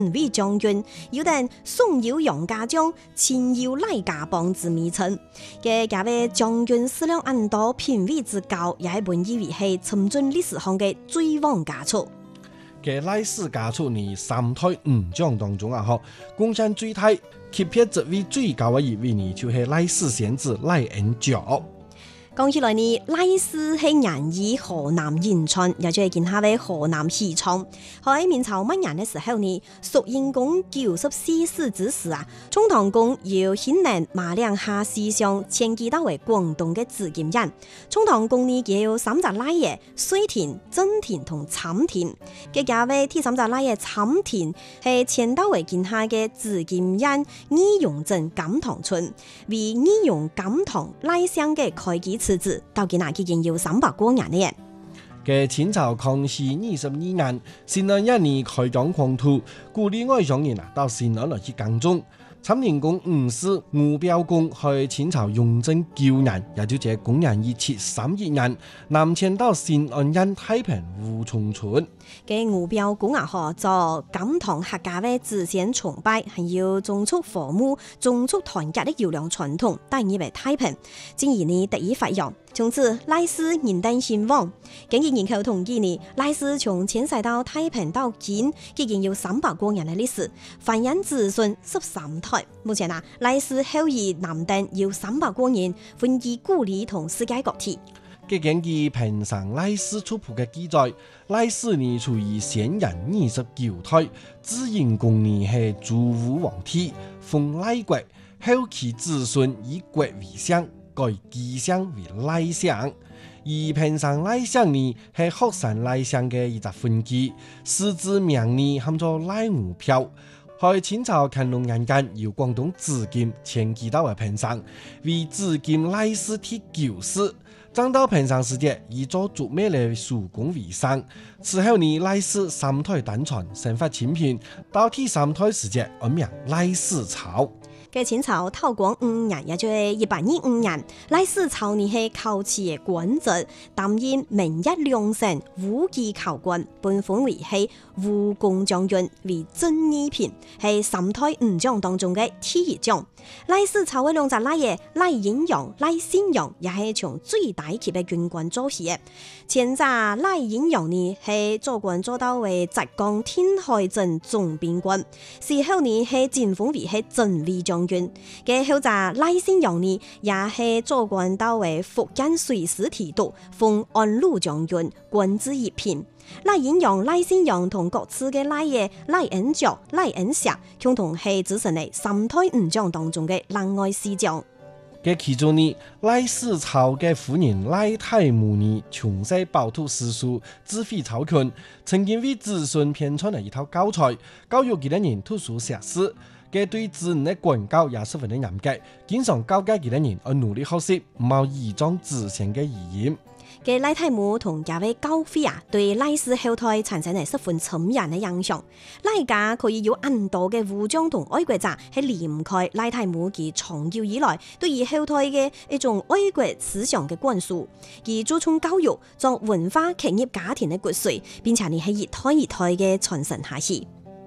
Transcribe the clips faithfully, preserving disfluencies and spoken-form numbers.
位將軍，有等宋有楊家將，前有賴家幫之名稱。嘅這位將軍思量很多，品位之高，也係本以為係尋進歷史上嘅最旺家族。 嘅賴氏家族呢三代五將當中啊，嗬，貢獻最大、級別職位最高嘅一位呢，就係賴氏仙子賴恩腳。 講起來呢，賴氏係源於河南銀川，也就係見下位河南西昌。喺明朝末年嘅時候呢，肅英公九十四歲之時啊，中堂公要興寧馬兩下西廂遷居到為廣東嘅紫金院。中堂公呢亦有三隻賴爺，水田、真田同參田。嘅家位第三隻賴爺參田係遷到為見下嘅紫金院義勇鎮錦塘村，為義勇錦塘賴鄉嘅開基次子，到今日已經有三百多年嘅人。 嘅清朝康熙二十二年，西安一年開疆擴土，鼓勵外鄉人啊到西安來去耕種。參田公五世吳標公喺清朝雍正九年，也就係公元一七三一年，南遷到新安縣太平吳崇村。 嘅吳標公啊，嗬做錦塘客家嘅自然崇拜，係要種出和睦、種出團結的優良傳統，但以為太平，進而呢得以發揚。從此賴氏人丁興旺。根據人口統計呢，賴氏從遷徙到太平到今，已經有三百多年嘅歷史，繁衍子孫十三代。目前啊，賴氏後裔男丁有三百多人，分居故里同世界各地。 根據平常賴氏族譜嘅記載，賴氏呢處於先人二十九代，子英公呢係祖武皇帝，封賴國，後其子孫以國為相，改姬姓為賴姓。而平常賴姓呢係學生賴姓嘅一隻分支，實質名呢喊做賴吳飄。喺清朝乾隆年間，由廣東紫金遷居到為平常，為紫金賴氏第九世。長到平常時節，以做竹篾嘅手工為生。此後呢，賴氏三代單傳，生活清貧。到第三代時節，改名賴氏朝。 嘅清朝道光五年，也就係一八二五年，賴氏朝呢係考試嘅官職，擔任明一兩省武技考官，本封為係武功將軍，為正二品，係三代五將當中嘅第一將。賴氏朝嘅兩隻賴爺賴延陽、賴先陽，也係從最大級嘅軍官做起嘅。前者賴延陽呢係做官做到為浙江天海鎮總兵官，事後呢係晉封為係鎮衛將軍。嘅後者賴先陽呢也係做官到為福建水師提督，封安陸將軍，官至一品。賴延陽、賴先陽同各次嘅賴爺賴恩腳、賴恩石，共同係組成嚟三代五將當中嘅人愛四將。 嘅其中呢，賴氏朝嘅夫人賴太母呢，從細飽讀詩書，智慧超群，曾經為子孫編撰了一套教材，教育佢哋人讀書寫詩。嘅對子女嘅管教也十分的嚴格，經常教誡佢哋人要努力學習，唔好倚仗子孫嘅遺言。 嘅賴太母同家位教誨啊，對賴氏後代產生係十分深遠嘅影響。賴家可以有很多嘅武將同愛國者係離唔開賴太母其長久以來對於後代嘅一種愛國思想嘅灌輸，而注重教育作文化企業家庭嘅骨髓，並且呢係一代一代嘅傳承下去。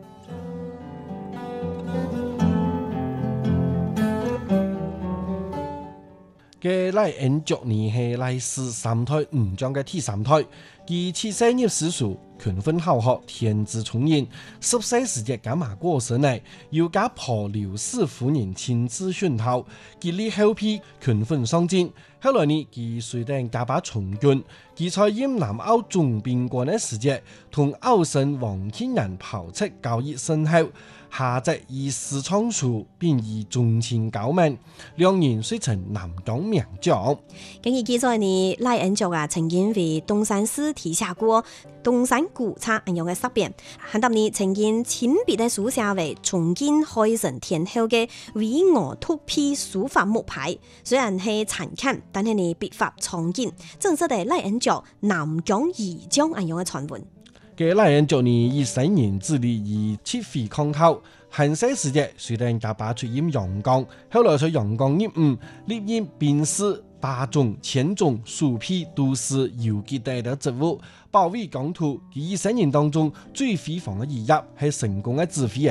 嘅賴恩腳呢係賴氏三代五將嘅第三代，佢七歲入私塾，勤奮好學，天資聰穎。十歲時節幹嘛過身呢？要家婆劉氏夫人親自熏陶，佢立後批，勤奮上進。後來呢，佢隨定家把從軍，佢在任南澳總兵官嘅時節，同澳生王慶仁炮斥交易深厚。下則以詩創書，並以重情教民，兩人遂成南疆名將。 根據記載呢，賴恩腳啊曾經為東山市題寫過《東山古冊》咁樣嘅詩篇，很多年曾經親筆嘅書寫為重建開城天后嘅巍峨突批書法木牌。雖然係殘刻，但係呢筆法創建，正式地賴恩腳南疆二將咁樣嘅傳聞。 嘅賴恩腳呢，以新年致力以七飛抗討，漢世時節雖然家把出任陽江，後來在陽江任務，歷任兵士、大總、千總、書批、都司、游擊隊的職務，保衛疆土。佢一生人當中最輝煌嘅一役係成功嘅指揮